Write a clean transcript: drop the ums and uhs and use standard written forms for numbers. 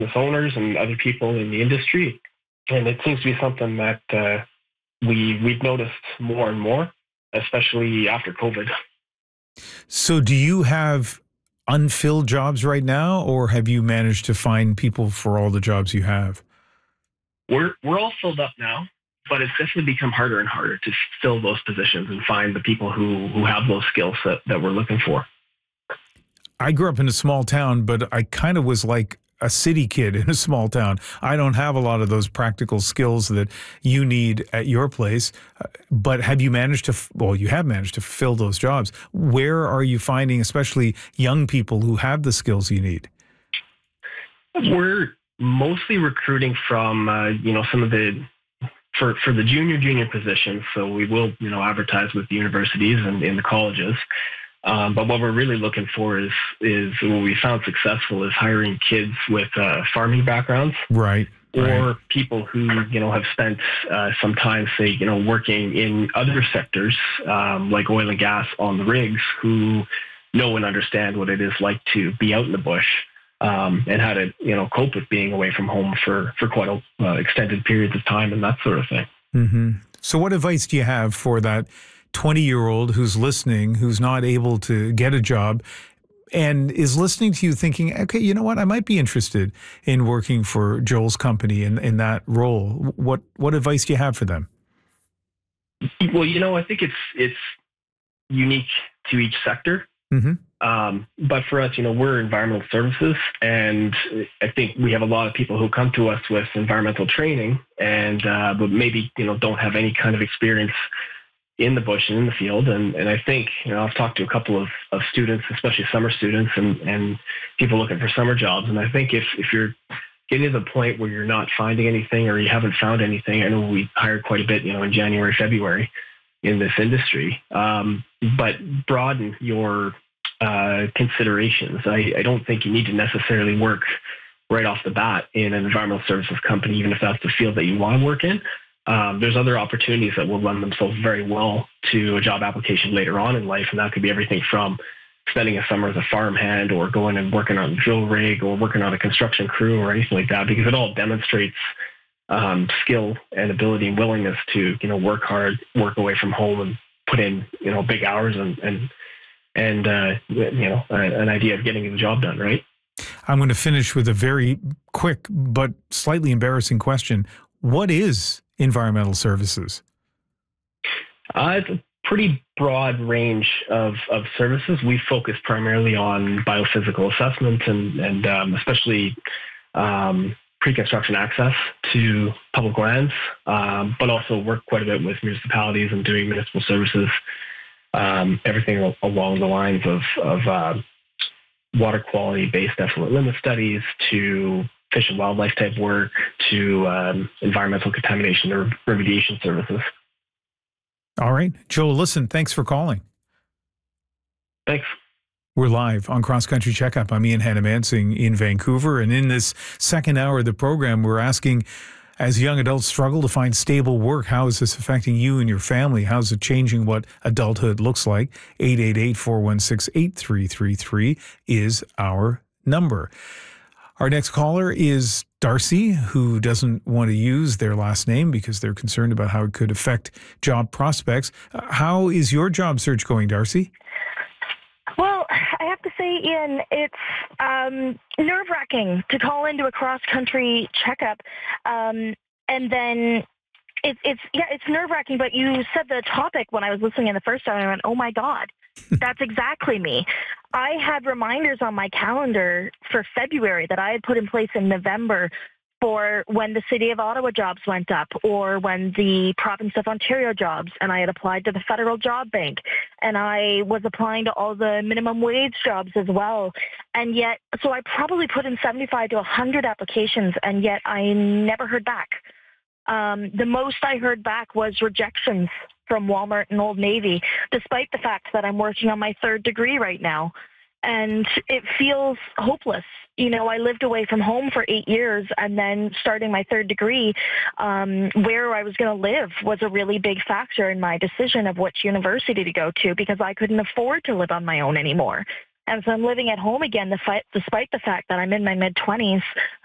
business owners and other people in the industry. And it seems to be something that we've noticed more and more, especially after COVID. So do you have unfilled jobs right now, or have you managed to find people for all the jobs you have? We're all filled up now, but it's definitely become harder and harder to fill those positions and find the people who have those skills that we're looking for. I grew up in a small town, but I kind of was like a city kid in a small town. I don't have a lot of those practical skills that you need at your place. But have you managed to, well, you have managed to fill those jobs. Where are you finding, especially young people who have the skills you need? We're mostly recruiting from, some of the, for the junior positions. So we will, advertise with the universities and in the colleges. But what we're really looking for is what we found successful is hiring kids with farming backgrounds, right? Or people who have spent some time, say, working in other sectors like oil and gas on the rigs, who know and understand what it is like to be out in the bush and how to cope with being away from home for quite extended periods of time and that sort of thing. Mm-hmm. So, what advice do you have for that 20-year-old who's listening, who's not able to get a job and is listening to you thinking, okay, you know what, I might be interested in working for Joel's company in that role. What advice do you have for them? Well, I think it's unique to each sector. Mm-hmm. But for us, we're environmental services, and I think we have a lot of people who come to us with environmental training and but maybe, don't have any kind of experience in the bush and in the field. And I think, I've talked to a couple of students, especially summer students and people looking for summer jobs. And I think if you're getting to the point where you're not finding anything or you haven't found anything, I know we hired quite a bit, in January, February in this industry, but broaden your considerations. I don't think you need to necessarily work right off the bat in an environmental services company, even if that's the field that you want to work in. There's other opportunities that will lend themselves very well to a job application later on in life. And that could be everything from spending a summer as a farmhand or going and working on a drill rig or working on a construction crew or anything like that, because it all demonstrates skill and ability and willingness to, work hard, work away from home and put in, big hours and an idea of getting the job done, right? I'm going to finish with a very quick but slightly embarrassing question. What is environmental services? It's a pretty broad range of services. We focus primarily on biophysical assessment and especially pre-construction access to public lands, but also work quite a bit with municipalities and doing municipal services, everything along the lines of water quality-based effluent limit studies to fish and wildlife type work to environmental contamination or remediation services. All right. Joel, listen, thanks for calling. Thanks. We're live on Cross Country Checkup. I'm Ian Hannah-Mansing in Vancouver. And in this second hour of the program, we're asking, as young adults struggle to find stable work, how is this affecting you and your family? How's it changing what adulthood looks like? 888-416-8333 is our number. Our next caller is Darcy, who doesn't want to use their last name because they're concerned about how it could affect job prospects. How is your job search going, Darcy? Well, I have to say, Ian, it's nerve-wracking to call into a cross-country checkup, and then it's nerve-wracking. But you said the topic when I was listening in the first time, I went, "Oh my God, that's exactly me." I had reminders on my calendar for February that I had put in place in November for when the City of Ottawa jobs went up or when the Province of Ontario jobs, and I had applied to the Federal Job Bank, and I was applying to all the minimum wage jobs as well. And yet, so I probably put in 75 to 100 applications, and yet I never heard back. The most I heard back was rejections from Walmart and Old Navy, despite the fact that I'm working on my third degree right now. And it feels hopeless. I lived away from home for 8 years, and then starting my third degree, where I was going to live was a really big factor in my decision of which university to go to, because I couldn't afford to live on my own anymore. And so I'm living at home again, despite the fact that I'm in my mid-20s,